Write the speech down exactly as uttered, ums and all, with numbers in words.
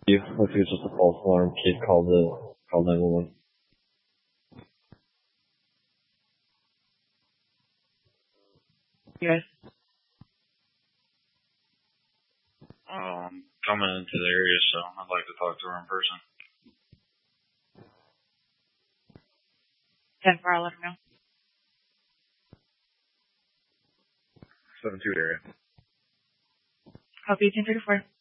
If it's just a false alarm, please call the call nine one one. Yes. Um, coming into the area, so I'd like to talk to her in person. ten four, I'll let him know. seven two area. Copy ten thirty-four.